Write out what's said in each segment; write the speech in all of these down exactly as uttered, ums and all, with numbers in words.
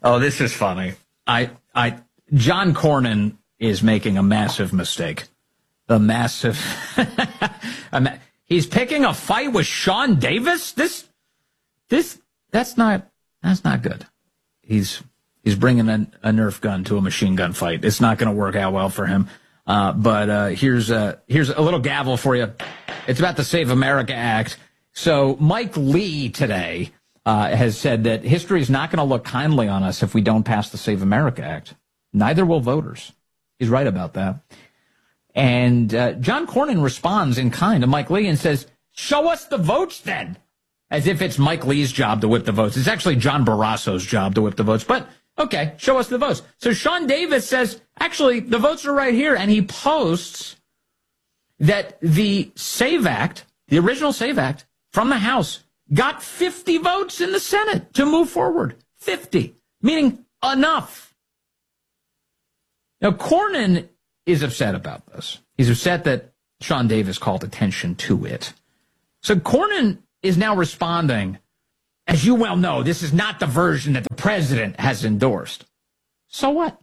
Oh, this is funny. I, I, John Cornyn is making a massive mistake. A massive. He's picking a fight with Sean Davis. This, this, that's not, that's not good. He's, he's bringing a, a Nerf gun to a machine gun fight. It's not going to work out well for him. Uh, but uh, here's a, here's a little gavel for you. It's about the Save America Act. So Mike Lee today uh, has said that history is not going to look kindly on us if we don't pass the Save America Act. Neither will voters. He's right about that. And uh, John Cornyn responds in kind to Mike Lee and says, show us the votes then. As if it's Mike Lee's job to whip the votes. It's actually John Barrasso's job to whip the votes. But, okay, show us the votes. So Sean Davis says, actually, the votes are right here. And he posts that the SAVE Act, the original SAVE Act from the House, got fifty votes in the Senate to move forward. fifty, meaning enough. Now, Cornyn is upset about this. He's upset that Sean Davis called attention to it. So Cornyn is now responding, as you well know, this is not the version that the president has endorsed. So what?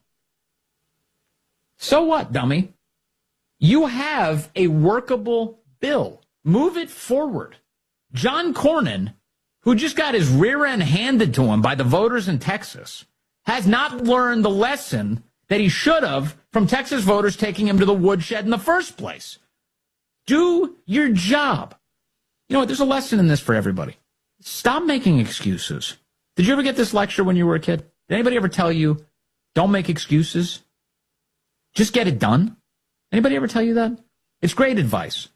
So what, dummy? You have a workable bill. Move it forward. John Cornyn, who just got his rear end handed to him by the voters in Texas, has not learned the lesson that he should have from Texas voters taking him to the woodshed in the first place. Do your job. You know what? There's a lesson in this for everybody. Stop making excuses. Did you ever get this lecture when you were a kid? Did anybody ever tell you, don't make excuses? Just get it done? Anybody ever tell you that? It's great advice.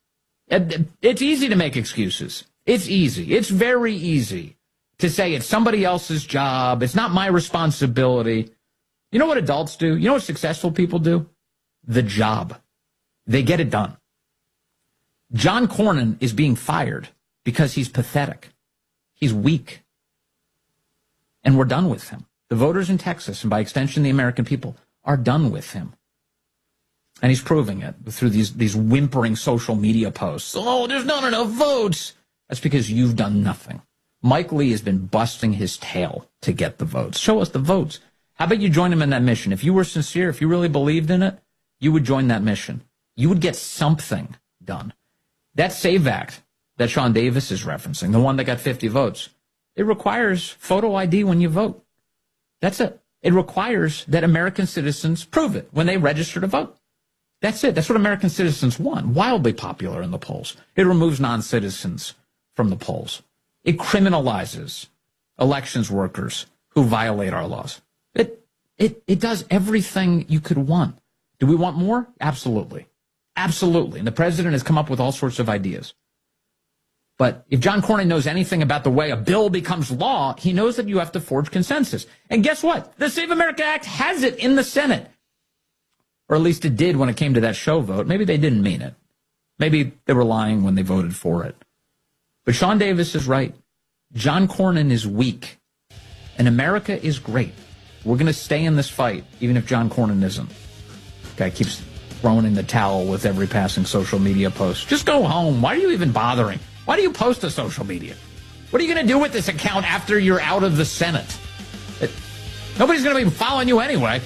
It's easy to make excuses. It's easy. It's very easy to say it's somebody else's job. It's not my responsibility. You know what adults do? You know what successful people do? The job. They get it done. John Cornyn is being fired because he's pathetic. He's weak. And we're done with him. The voters in Texas, and by extension the American people, are done with him. And he's proving it through these, these whimpering social media posts. Oh, there's not enough votes. That's because you've done nothing. Mike Lee has been busting his tail to get the votes. Show us the votes. How about you join him in that mission? If you were sincere, if you really believed in it, you would join that mission. You would get something done. That SAVE Act that Sean Davis is referencing, the one that got fifty votes, it requires photo I D when you vote. That's it. It requires that American citizens prove it when they register to vote. That's it. That's what American citizens want. Wildly popular in the polls. It removes non-citizens from the polls. It criminalizes elections workers who violate our laws. It, it, it does everything you could want. Do we want more? Absolutely. Absolutely. And the president has come up with all sorts of ideas. But if John Cornyn knows anything about the way a bill becomes law, he knows that you have to forge consensus. And guess what? The Save America Act has it in the Senate. Or at least it did when it came to that show vote. Maybe they didn't mean it. Maybe they were lying when they voted for it. But Sean Davis is right. John Cornyn is weak. And America is great. We're going to stay in this fight, even if John Cornyn isn't. Guy keeps throwing in the towel with every passing social media post. Just go home. Why are you even bothering? Why do you post to social media? What are you going to do with this account after you're out of the Senate? It, nobody's going to be following you anyway.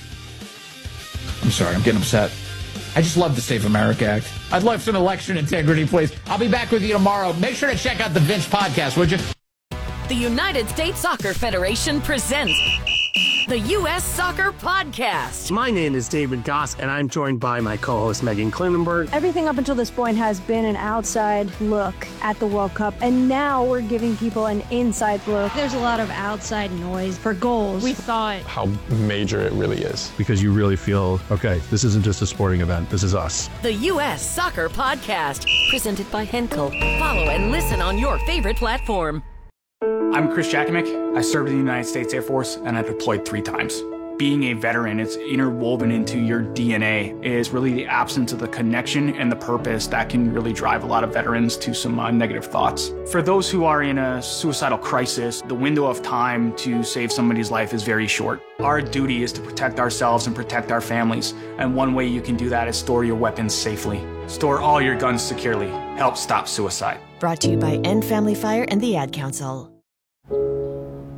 I'm sorry, I'm getting upset. I just love the Save America Act. I'd love some election integrity, please. I'll be back with you tomorrow. Make sure to check out the Vince podcast, would you? The United States Soccer Federation presents the U S Soccer Podcast. My name is David Goss, and I'm joined by my co-host Megan Klinenberg. Everything up until this point has been an outside look at the World Cup, and now we're giving people an inside look. There's a lot of outside noise for goals. We thought how major it really is. Because you really feel, okay, this isn't just a sporting event, this is us. The U S Soccer Podcast, presented by Henkel. Follow and listen on your favorite platform. I'm Chris Jakimick. I served in the United States Air Force, and I deployed three times. Being a veteran, it's interwoven into your D N A. It is really the absence of the connection and the purpose that can really drive a lot of veterans to some uh, negative thoughts. For those who are in a suicidal crisis, the window of time to save somebody's life is very short. Our duty is to protect ourselves and protect our families, and one way you can do that is store your weapons safely. Store all your guns securely. Help stop suicide. Brought to you by End Family Fire and the Ad Council.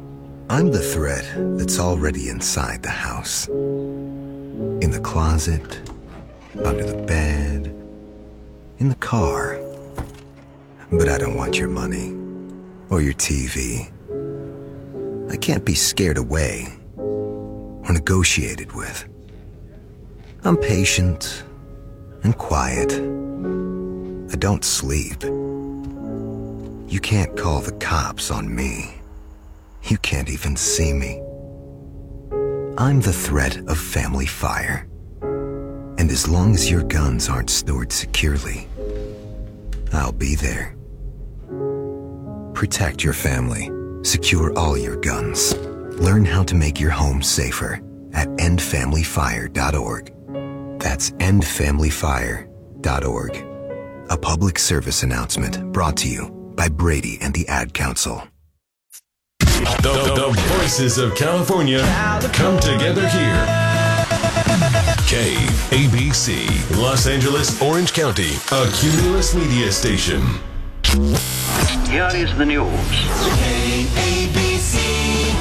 I'm the thread that's already inside the house. In the closet, under the bed, in the car. But I don't want your money or your T V. I can't be scared away or negotiated with. I'm patient and quiet. I don't sleep. You can't call the cops on me. You can't even see me. I'm the threat of family fire. And as long as your guns aren't stored securely, I'll be there. Protect your family. Secure all your guns. Learn how to make your home safer at end family fire dot org. That's end family fire dot org. A public service announcement brought to you by Brady and the Ad Council. The, the voices of California come together here. K A B C, Los Angeles, Orange County, a Cumulus media station. Here is the news. K A B C.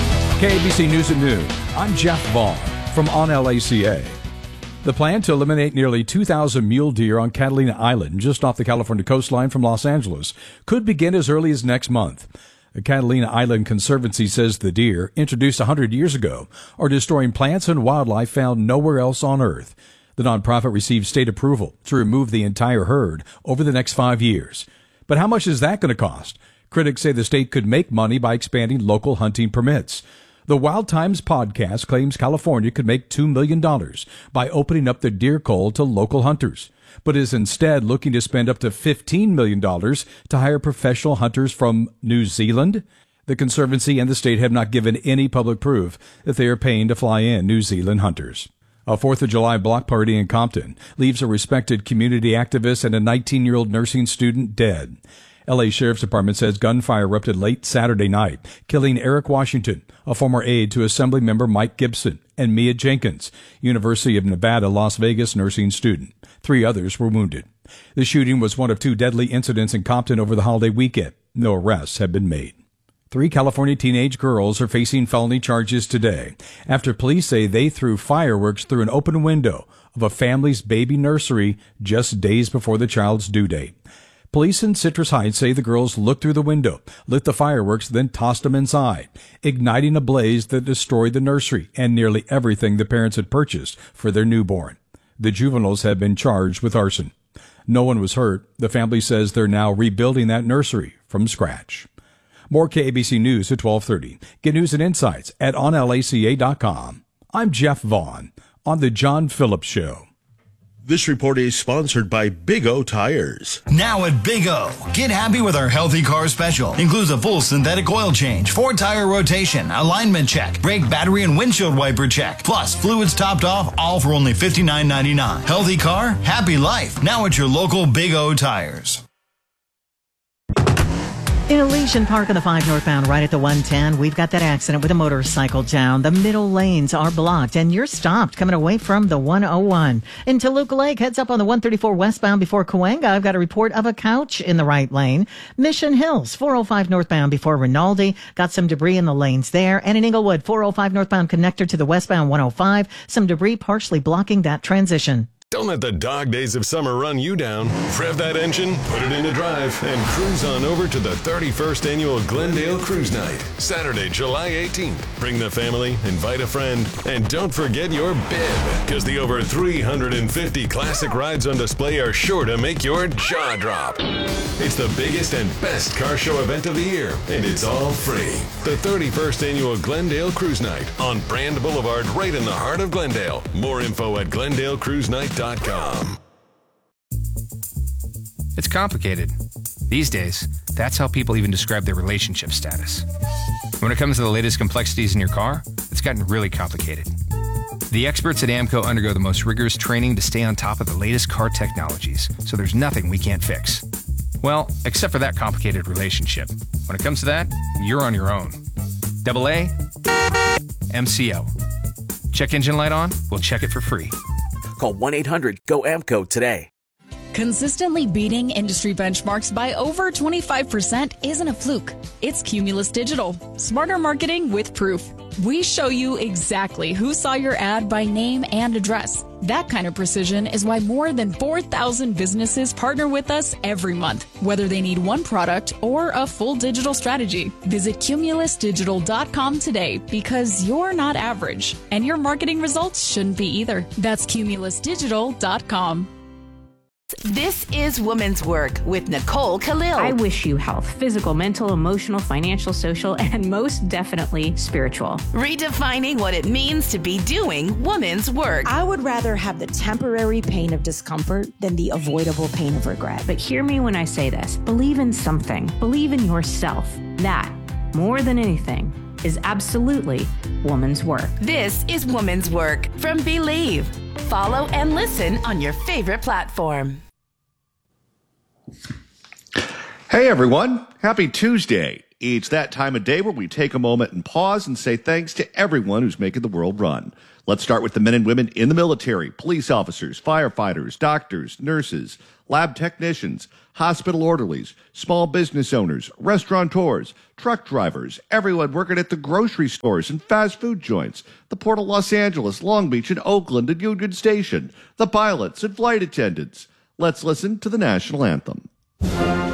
K A B C News at noon. I'm Jeff Vaughn from On L A C A. The plan to eliminate nearly two thousand mule deer on Catalina Island, just off the California coastline from Los Angeles, could begin as early as next month. The Catalina Island Conservancy says the deer, introduced one hundred years ago, are destroying plants and wildlife found nowhere else on Earth. The nonprofit received state approval to remove the entire herd over the next five years. But how much is that going to cost? Critics say the state could make money by expanding local hunting permits. The Wild Times podcast claims California could make two million dollars by opening up the deer cull to local hunters, but is instead looking to spend up to fifteen million dollars to hire professional hunters from New Zealand. The Conservancy and the state have not given any public proof that they are paying to fly in New Zealand hunters. A fourth of July block party in Compton leaves a respected community activist and a nineteen-year-old nursing student dead. L A Sheriff's Department says gunfire erupted late Saturday night, killing Eric Washington, a former aide to Assemblymember Mike Gibson, and Mia Jenkins, University of Nevada, Las Vegas nursing student. Three others were wounded. The shooting was one of two deadly incidents in Compton over the holiday weekend. No arrests have been made. Three California teenage girls are facing felony charges today after police say they threw fireworks through an open window of a family's baby nursery just days before the child's due date. Police in Citrus Heights say the girls looked through the window, lit the fireworks, then tossed them inside, igniting a blaze that destroyed the nursery and nearly everything the parents had purchased for their newborn. The juveniles have been charged with arson. No one was hurt. The family says they're now rebuilding that nursery from scratch. More K A B C News at twelve thirty. Get news and insights at on L A C A dot com. I'm Jeff Vaughn on The John Phillips Show. This report is sponsored by Big O Tires. Now at Big O, get happy with our Healthy Car Special. Includes a full synthetic oil change, four tire rotation, alignment check, brake, battery, and windshield wiper check. Plus, fluids topped off, all for only fifty-nine ninety-nine. Healthy car, happy life. Now at your local Big O Tires. In Elysian Park on the five northbound, right at the one ten, we've got that accident with a motorcycle down. The middle lanes are blocked, and you're stopped coming away from the one oh one. In Toluca Lake, heads up on the one thirty-four westbound before Cahuenga. I've got a report of a couch in the right lane. Mission Hills, four oh five northbound before Rinaldi. Got some debris in the lanes there. And in Inglewood, four oh five northbound connector to the westbound one oh five. Some debris partially blocking that transition. Don't let the dog days of summer run you down. Rev that engine, put it into drive, and cruise on over to the thirty-first Annual Glendale Cruise Night, Saturday, July eighteenth. Bring the family, invite a friend, and don't forget your bib, because the over three hundred fifty classic rides on display are sure to make your jaw drop. It's the biggest and best car show event of the year, and it's all free. The thirty-first Annual Glendale Cruise Night on Brand Boulevard, right in the heart of Glendale. More info at glendale cruise night dot com. It's complicated. These days, that's how people even describe their relationship status. When it comes to the latest complexities in your car, it's gotten really complicated. The experts at AAMCO undergo the most rigorous training to stay on top of the latest car technologies, so there's nothing we can't fix. Well, except for that complicated relationship. When it comes to that, you're on your own. Double A, M C O. Check engine light on? We'll check it for free. Call one eight hundred G O A M C O today. Consistently beating industry benchmarks by over twenty-five percent isn't a fluke. It's Cumulus Digital. Smarter marketing with proof. We show you exactly who saw your ad by name and address. That kind of precision is why more than four thousand businesses partner with us every month, whether they need one product or a full digital strategy. Visit cumulus digital dot com today because you're not average, and your marketing results shouldn't be either. That's cumulus digital dot com. This is Women's Work with Nicole Khalil. I wish you health, physical, mental, emotional, financial, social, and most definitely spiritual. Redefining what it means to be doing women's work. I would rather have the temporary pain of discomfort than the avoidable pain of regret. But hear me when I say this. Believe in something. Believe in yourself. That, more than anything, is absolutely woman's work. This is Woman's Work from Believe. Follow and listen on your favorite platform. Hey everyone, happy Tuesday. It's that time of day where we take a moment and pause and say thanks to everyone who's making the world run. Let's start with the men and women in the military, police officers, firefighters, doctors, nurses, lab technicians, hospital orderlies, small business owners, restaurateurs, truck drivers, everyone working at the grocery stores and fast food joints, the Port of Los Angeles, Long Beach, and Oakland, and Union Station, the pilots and flight attendants. Let's listen to the national anthem.